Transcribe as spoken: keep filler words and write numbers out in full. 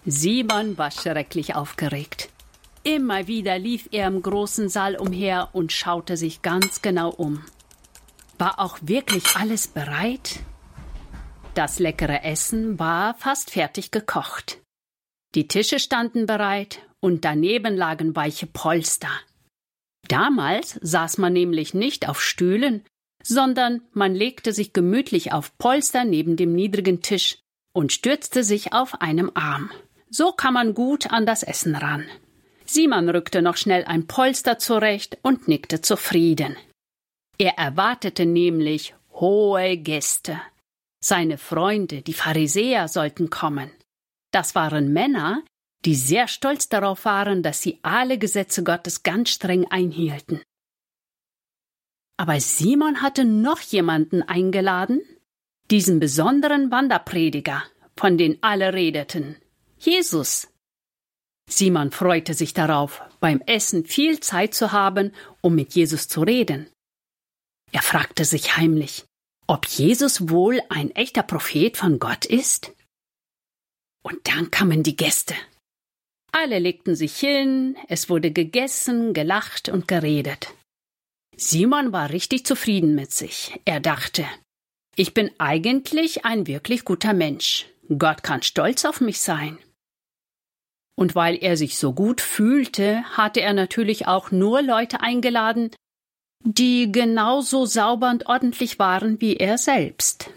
Simon war schrecklich aufgeregt. Immer wieder lief er im großen Saal umher und schaute sich ganz genau um. War auch wirklich alles bereit? Das leckere Essen war fast fertig gekocht. Die Tische standen bereit und daneben lagen weiche Polster. Damals saß man nämlich nicht auf Stühlen, sondern man legte sich gemütlich auf Polster neben dem niedrigen Tisch und stützte sich auf einem Arm. So kam man gut an das Essen ran. Simon rückte noch schnell ein Polster zurecht und nickte zufrieden. Er erwartete nämlich hohe Gäste. Seine Freunde, die Pharisäer, sollten kommen. Das waren Männer, die sehr stolz darauf waren, dass sie alle Gesetze Gottes ganz streng einhielten. Aber Simon hatte noch jemanden eingeladen, diesen besonderen Wanderprediger, von dem alle redeten, Jesus. Simon freute sich darauf, beim Essen viel Zeit zu haben, um mit Jesus zu reden. Er fragte sich heimlich, ob Jesus wohl ein echter Prophet von Gott ist? Und dann kamen die Gäste. Alle legten sich hin, es wurde gegessen, gelacht und geredet. Simon war richtig zufrieden mit sich. Er dachte, ich bin eigentlich ein wirklich guter Mensch. Gott kann stolz auf mich sein. Und weil er sich so gut fühlte, hatte er natürlich auch nur Leute eingeladen, die genauso sauber und ordentlich waren wie er selbst.